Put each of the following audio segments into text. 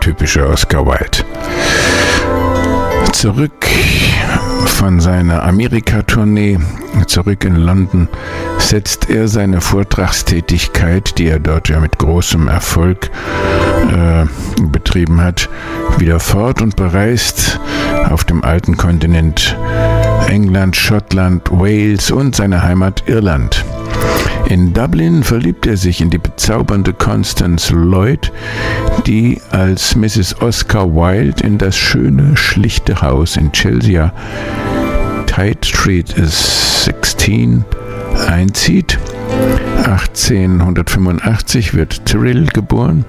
typische Oscar Wilde. Zurück von seiner Amerika-Tournee, zurück in London, setzt er seine Vortragstätigkeit, die er dort ja mit großem Erfolg betrieben hat, wieder fort und bereist auf dem alten Kontinent England, Schottland, Wales und seine Heimat Irland. In Dublin verliebt er sich in die bezaubernde Constance Lloyd, die als Mrs. Oscar Wilde in das schöne, schlichte Haus in Chelsea, Tite Street 16, einzieht. 1885 wird Tyrrell geboren,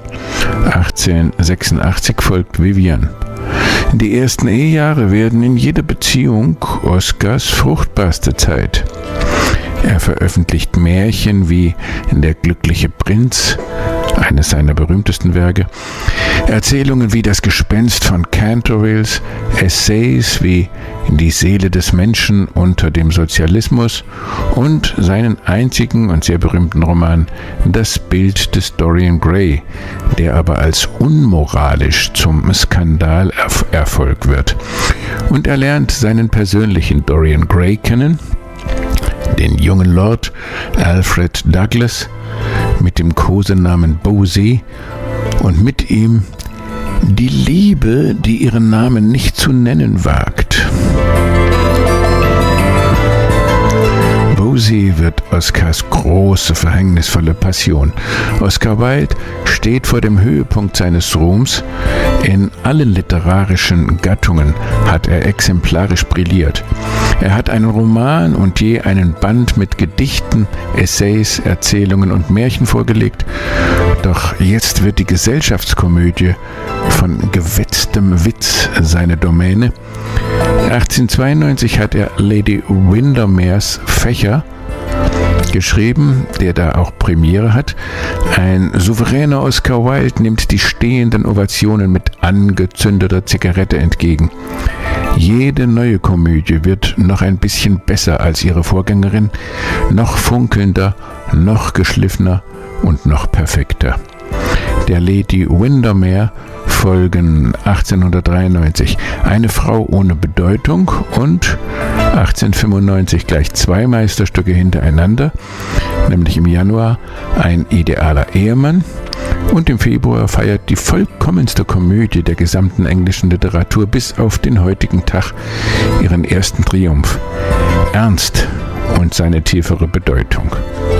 1886 folgt Vivian. Die ersten Ehejahre werden in jeder Beziehung Oscars fruchtbarste Zeit. Er veröffentlicht Märchen wie Der glückliche Prinz, eines seiner berühmtesten Werke, Erzählungen wie Das Gespenst von Cantervilles, Essays wie Die Seele des Menschen unter dem Sozialismus und seinen einzigen und sehr berühmten Roman Das Bild des Dorian Gray, der aber als unmoralisch zum Skandalerfolg wird. Und er lernt seinen persönlichen Dorian Gray kennen, den jungen Lord Alfred Douglas mit dem Kosenamen Bosie und mit ihm die Liebe, die ihren Namen nicht zu nennen wagt. Bosie wird Oscars große, verhängnisvolle Passion. Oscar Wilde steht vor dem Höhepunkt seines Ruhms. In allen literarischen Gattungen hat er exemplarisch brilliert. Er hat einen Roman und je einen Band mit Gedichten, Essays, Erzählungen und Märchen vorgelegt. Doch jetzt wird die Gesellschaftskomödie von gewetztem Witz seine Domäne. 1892 hat er Lady Windermere's Fächer geschrieben, der da auch Premiere hat. Ein souveräner Oscar Wilde nimmt die stehenden Ovationen mit angezündeter Zigarette entgegen. Jede neue Komödie wird noch ein bisschen besser als ihre Vorgängerin, noch funkelnder, noch geschliffener und noch perfekter. Der Lady Windermere folgen 1893 Eine Frau ohne Bedeutung und 1895 gleich zwei Meisterstücke hintereinander, nämlich im Januar Ein idealer Ehemann und im Februar feiert die vollkommenste Komödie der gesamten englischen Literatur bis auf den heutigen Tag ihren ersten Triumph. Ernst und seine tiefere Bedeutung.